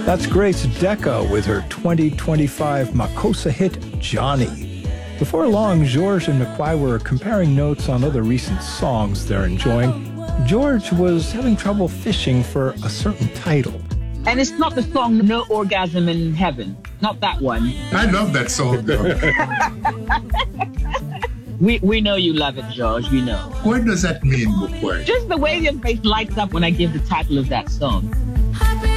That's Grace Deca with her 2025 Makossa hit, Johnny. Before long, George and McQuay were comparing notes on other recent songs they're enjoying. George was having trouble fishing for a certain title. And it's not the song No Orgasm in Heaven. Not that one. I love that song, though. We know you love it, George. We know. What does that mean, McQuay? Just the way your face lights up when I give the title of that song.